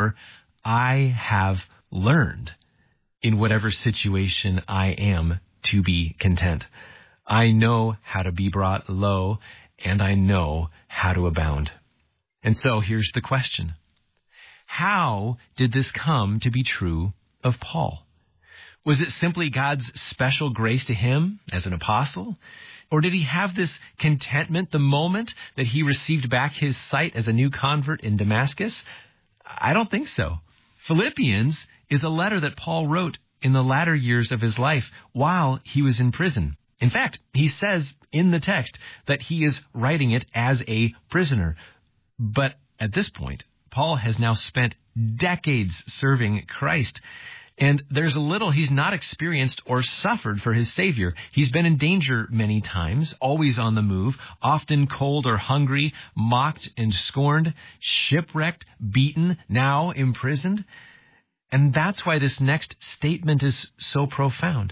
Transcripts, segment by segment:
However, I have learned in whatever situation I am to be content. I know how to be brought low, and I know how to abound. And so here's the question. How did this come to be true of Paul? Was it simply God's special grace to him as an apostle? Or did he have this contentment the moment that he received back his sight as a new convert in Damascus? I don't think so. Philippians is a letter that Paul wrote in the latter years of his life while he was in prison. In fact, he says in the text that he is writing it as a prisoner. But at this point, Paul has now spent decades serving Christ. And there's a little he's not experienced or suffered for his Savior. He's been in danger many times, always on the move, often cold or hungry, mocked and scorned, shipwrecked, beaten, now imprisoned. And that's why this next statement is so profound.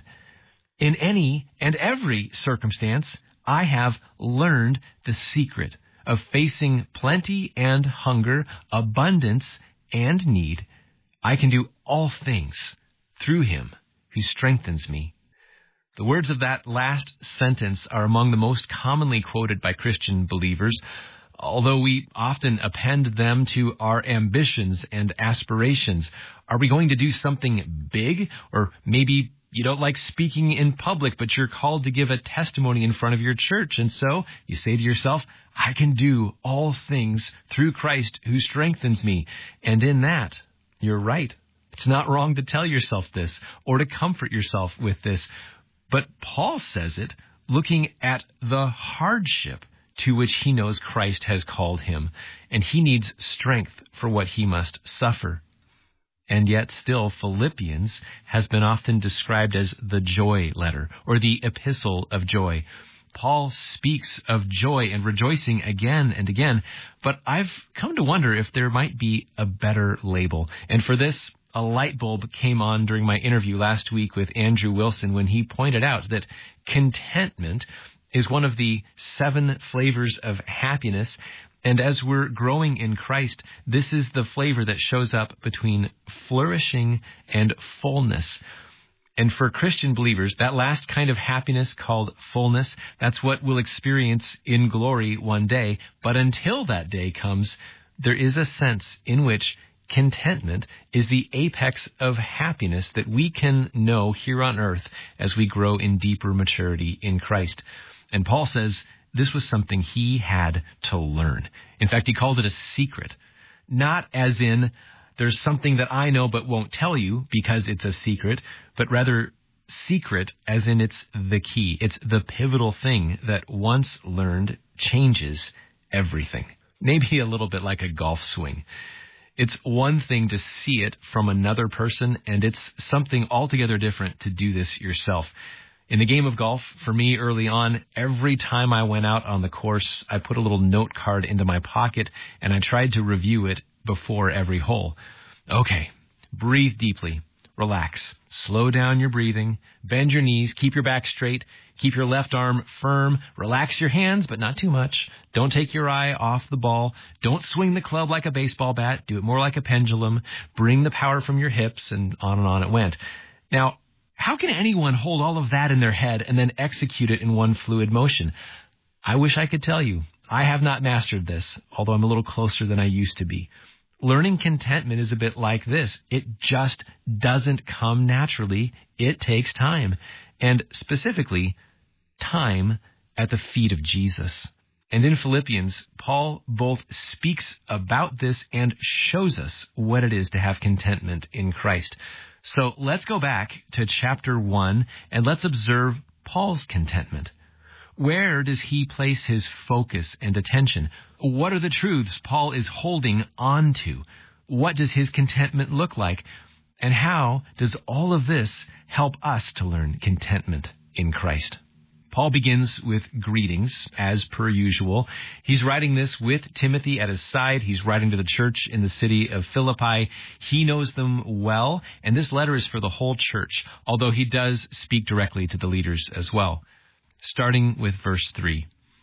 In any and every circumstance, I have learned the secret of facing plenty and hunger, abundance and need. I can do all things through him who strengthens me. The words of that last sentence are among the most commonly quoted by Christian believers, although we often append them to our ambitions and aspirations. Are we going to do something big? Or maybe you don't like speaking in public, but you're called to give a testimony in front of your church. And so you say to yourself, I can do all things through Christ who strengthens me. And in that, you're right. It's not wrong to tell yourself this or to comfort yourself with this. But Paul says it looking at the hardship to which he knows Christ has called him, and he needs strength for what he must suffer. And yet still, Philippians has been often described as the joy letter or the epistle of joy. Paul speaks of joy and rejoicing again and again, but I've come to wonder if there might be a better label. And for this, a light bulb came on during my interview last week with Andrew Wilson when he pointed out that contentment is one of the 7 flavors of happiness. And as we're growing in Christ, this is the flavor that shows up between flourishing and fullness. And for Christian believers, that last kind of happiness called fullness, that's what we'll experience in glory one day. But until that day comes, there is a sense in which contentment is the apex of happiness that we can know here on earth as we grow in deeper maturity in Christ. And Paul says this was something he had to learn. In fact, he called it a secret, not as in there's something that I know but won't tell you because it's a secret, but rather secret as in it's the key. It's the pivotal thing that once learned changes everything. Maybe a little bit like a golf swing. It's one thing to see it from another person, and it's something altogether different to do this yourself. In the game of golf, for me early on, every time I went out on the course, I put a little note card into my pocket, and I tried to review it before every hole. Okay, breathe deeply, relax, slow down your breathing, bend your knees, keep your back straight, keep your left arm firm, relax your hands, but not too much. Don't take your eye off the ball. Don't swing the club like a baseball bat. Do it more like a pendulum. Bring the power from your hips, and on it went. Now, how can anyone hold all of that in their head and then execute it in one fluid motion? I wish I could tell you. I have not mastered this, although I'm a little closer than I used to be. Learning contentment is a bit like this. It just doesn't come naturally. It takes time. And specifically, time at the feet of Jesus. And in Philippians, Paul both speaks about this and shows us what it is to have contentment in Christ. So let's go back to chapter 1 and let's observe Paul's contentment. Where does he place his focus and attention? What are the truths Paul is holding on to? What does his contentment look like? And how does all of this help us to learn contentment in Christ? Paul begins with greetings, as per usual. He's writing this with Timothy at his side. He's writing to the church in the city of Philippi. He knows them well, and this letter is for the whole church, although he does speak directly to the leaders as well. Starting with verse 3.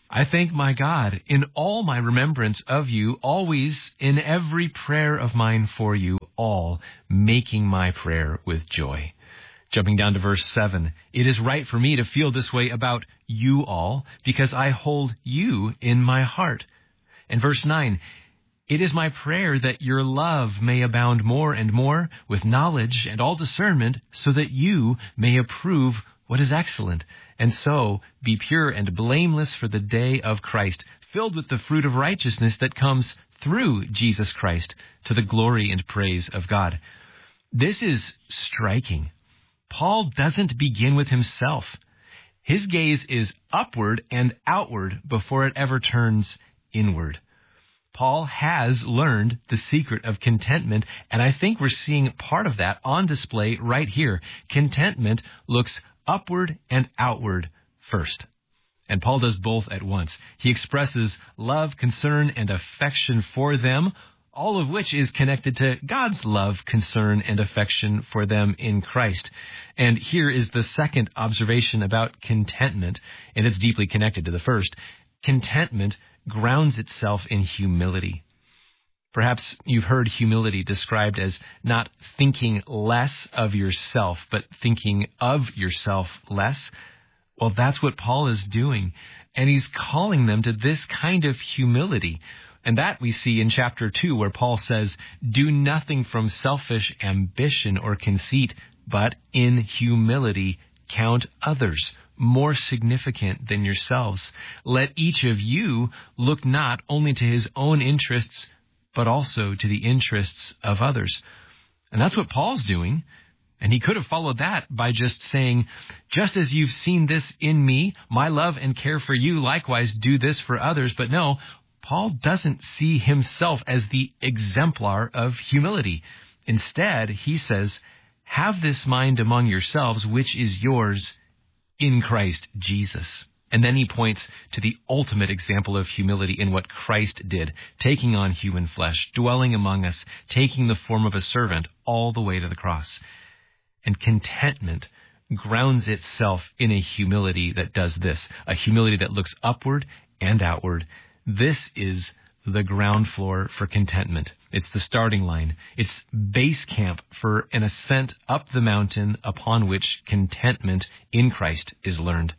I thank my God in all my remembrance of you, always in every prayer of mine for you, all making my prayer with joy. Jumping down to verse 7, it is right for me to feel this way about you all, because I hold you in my heart. And verse 9, it is my prayer that your love may abound more and more with knowledge and all discernment, so that you may approve what is excellent, and so be pure and blameless for the day of Christ, filled with the fruit of righteousness that comes through Jesus Christ, to the glory and praise of God. This is striking. Paul doesn't begin with himself. His gaze is upward and outward before it ever turns inward. Paul has learned the secret of contentment, and I think we're seeing part of that on display right here. Contentment looks upward and outward first. And Paul does both at once. He expresses love, concern, and affection for them, all of which is connected to God's love, concern, and affection for them in Christ. And here is the second observation about contentment, and it's deeply connected to the first. Contentment grounds itself in humility. Perhaps you've heard humility described as not thinking less of yourself, but thinking of yourself less. Well, that's what Paul is doing, and he's calling them to this kind of humility. And that we see in chapter 2, where Paul says, do nothing from selfish ambition or conceit, but in humility count others more significant than yourselves. Let each of you look not only to his own interests, but also to the interests of others. And that's what Paul's doing. And he could have followed that by just saying, just as you've seen this in me, my love and care for you, likewise do this for others. But no, Paul doesn't see himself as the exemplar of humility. Instead, he says, have this mind among yourselves, which is yours in Christ Jesus. And then he points to the ultimate example of humility in what Christ did, taking on human flesh, dwelling among us, taking the form of a servant all the way to the cross. And contentment grounds itself in a humility that does this, a humility that looks upward and outward. This is the ground floor for contentment. It's the starting line. It's base camp for an ascent up the mountain upon which contentment in Christ is learned.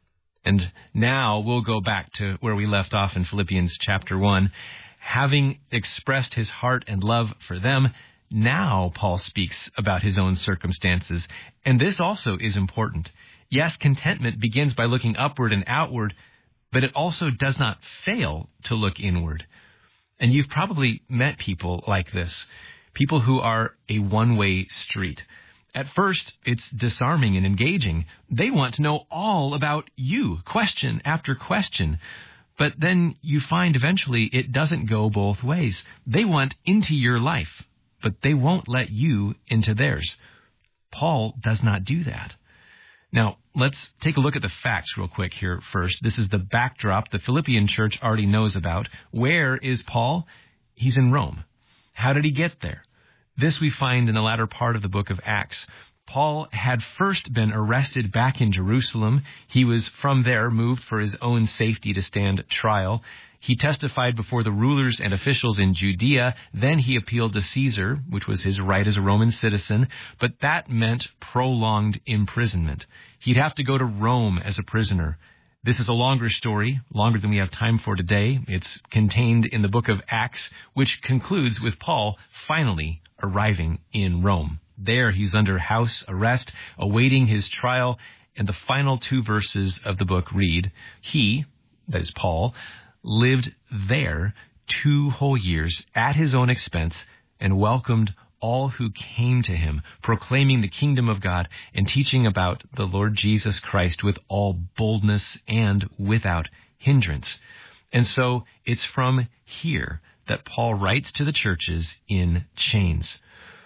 And now we'll go back to where we left off in Philippians chapter 1. Having expressed his heart and love for them, now Paul speaks about his own circumstances. And this also is important. Yes, contentment begins by looking upward and outward, but it also does not fail to look inward. And you've probably met people like this, people who are a one-way street. At first, it's disarming and engaging. They want to know all about you, question after question. But then you find eventually it doesn't go both ways. They want into your life, but they won't let you into theirs. Paul does not do that. Now, let's take a look at the facts real quick here first. This is the backdrop the Philippian church already knows about. Where is Paul? He's in Rome. How did he get there? This we find in the latter part of the book of Acts. Paul had first been arrested back in Jerusalem. He was from there moved for his own safety to stand trial. He testified before the rulers and officials in Judea. Then he appealed to Caesar, which was his right as a Roman citizen, but that meant prolonged imprisonment. He'd have to go to Rome as a prisoner. This is a longer story, longer than we have time for today. It's contained in the book of Acts, which concludes with Paul finally arriving in Rome. There he's under house arrest, awaiting his trial, and the final 2 verses of the book read, he, that is Paul, lived there 2 whole years at his own expense and welcomed all who came to him, proclaiming the kingdom of God and teaching about the Lord Jesus Christ with all boldness and without hindrance. And so it's from here that Paul writes to the churches in chains.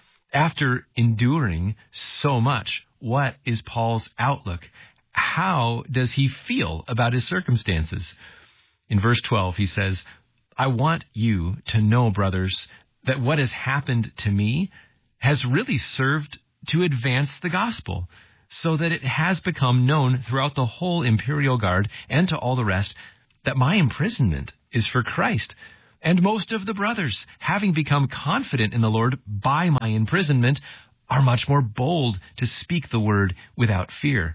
After enduring so much, what is Paul's outlook? How does he feel about his circumstances? In verse 12, he says, I want you to know, brothers, that what has happened to me has really served to advance the gospel, so that it has become known throughout the whole imperial guard and to all the rest that my imprisonment is for Christ. And most of the brothers, having become confident in the Lord by my imprisonment, are much more bold to speak the word without fear.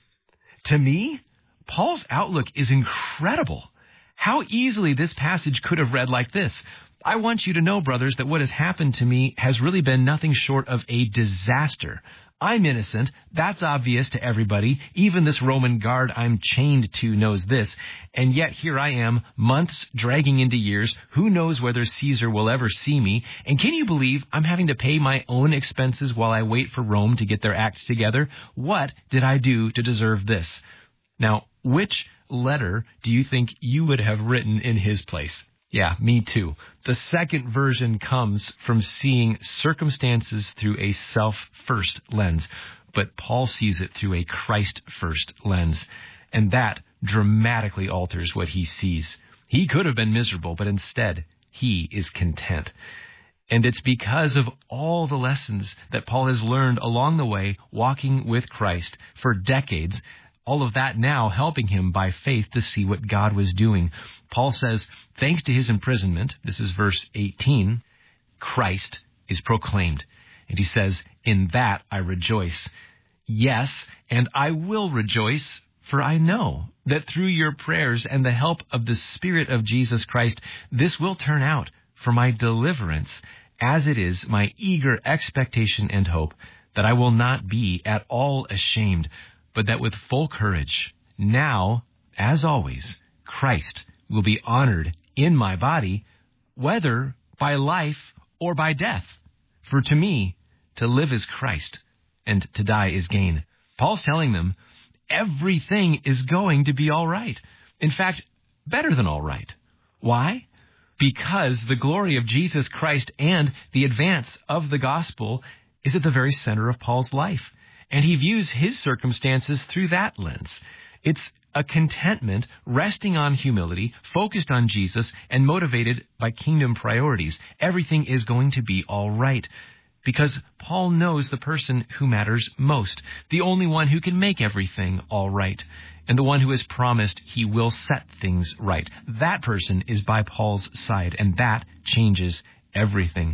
To me, Paul's outlook is incredible. How easily this passage could have read like this. I want you to know, brothers, that what has happened to me has really been nothing short of a disaster. I'm innocent. That's obvious to everybody. Even this Roman guard I'm chained to knows this. And yet here I am, months dragging into years. Who knows whether Caesar will ever see me? And can you believe I'm having to pay my own expenses while I wait for Rome to get their acts together? What did I do to deserve this? Now, which letter do you think you would have written in his place? Yeah, me too. The second version comes from seeing circumstances through a self-first lens, but Paul sees it through a Christ-first lens, and that dramatically alters what he sees. He could have been miserable, but instead, he is content. And it's because of all the lessons that Paul has learned along the way, walking with Christ for decades, all of that now helping him by faith to see what God was doing. Paul says, thanks to his imprisonment, this is verse 18, Christ is proclaimed. And he says, in that I rejoice. Yes, and I will rejoice, for I know that through your prayers and the help of the Spirit of Jesus Christ, this will turn out for my deliverance, as it is my eager expectation and hope that I will not be at all ashamed, but that with full courage, now, as always, Christ will be honored in my body, whether by life or by death. For to me, to live is Christ, and to die is gain. Paul's telling them, everything is going to be all right. In fact, better than all right. Why? Because the glory of Jesus Christ and the advance of the gospel is at the very center of Paul's life. And he views his circumstances through that lens. It's a contentment resting on humility, focused on Jesus, and motivated by kingdom priorities. Everything is going to be all right. Because Paul knows the person who matters most, the only one who can make everything all right, and the one who has promised he will set things right. That person is by Paul's side, and that changes everything.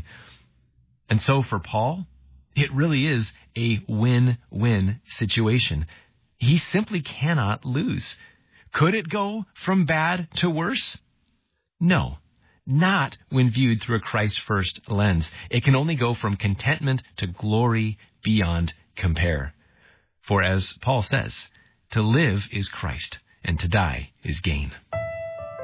And so for Paul, it really is a win-win situation. He simply cannot lose. Could it go from bad to worse? No, not when viewed through a Christ-first lens. It can only go from contentment to glory beyond compare. For as Paul says, to live is Christ, and to die is gain.